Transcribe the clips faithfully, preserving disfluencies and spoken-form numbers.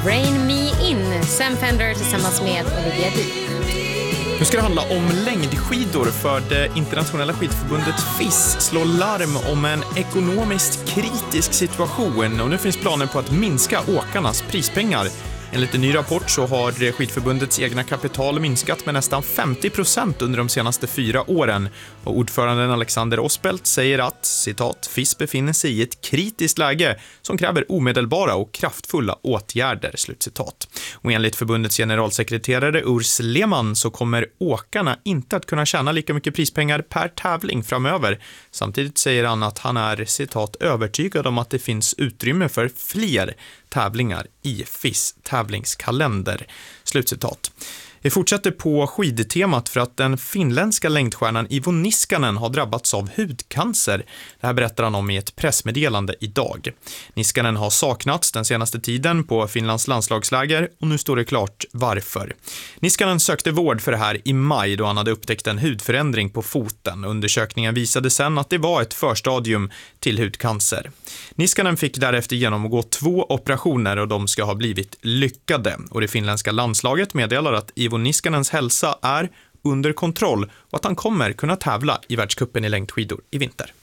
Rain Me In, Sam Fender tillsammans med Olivia Dean. Nu ska det handla om längdskidor för det internationella skidförbundet F I S slår larm om en ekonomiskt kritisk situation och nu finns planer på att minska åkarnas prispengar. Enligt en ny rapport så har skidförbundets egna kapital minskat med nästan femtio procent under de senaste fyra åren. Och ordföranden Alexander Osbelt säger att, citat, F I S befinner sig i ett kritiskt läge som kräver omedelbara och kraftfulla åtgärder, slutcitat. Och enligt förbundets generalsekreterare Urs Lehmann så kommer åkarna inte att kunna tjäna lika mycket prispengar per tävling framöver. Samtidigt säger han att han är, citat, övertygad om att det finns utrymme för fler tävlingar i F I S tävlingskalender, slutcitat. Vi fortsätter på skidtemat för att den finländska längdstjärnan Iivo Niskanen har drabbats av hudcancer. Det här berättar han om i ett pressmeddelande idag. Niskanen har saknats den senaste tiden på Finlands landslagsläger och nu står det klart varför. Niskanen sökte vård för det här i maj då han hade upptäckt en hudförändring på foten. Undersökningen visade sen att det var ett förstadium till hudcancer. Niskanen fick därefter genomgå två operationer och de ska ha blivit lyckade. Och det finländska landslaget meddelar att Iivo Niskanens hälsa är under kontroll och att han kommer kunna tävla i världscupen i längdskidor i vinter.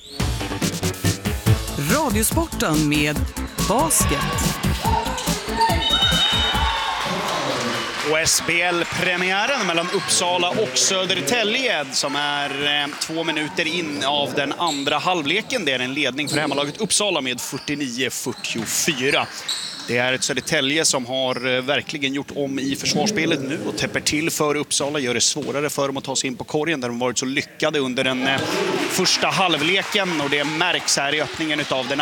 Radiosporten med basket. Och S B L-premiären mellan Uppsala och Södertälje som är eh, två minuter in av den andra halvleken. Det är en ledning för hemmalaget Uppsala med fyrtionio fyrtiofyra. Det är ett Södertälje som har verkligen gjort om i försvarsspelet nu och täpper till för Uppsala, gör det svårare för dem att ta sig in på korgen där de varit så lyckade under den första halvleken och det märks här i öppningen av den